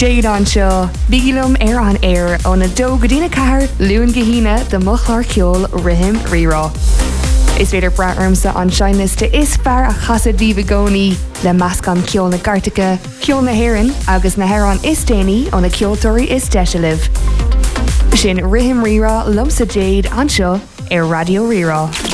Déad an seo, bígilum an air ó na dó go dtína cahar luúin gahína de mochlar ceol rihim rirá. Is féidir braarmsa an seinliste is fear a chasad bhíbagóní le meascan ceol na Gartacha, ceol na Héireann agus na Héireann is déanaí ó na ceoltóirí is deisialah. Sin rihim rirá lumsa Déad an seo ar Radio Rirá.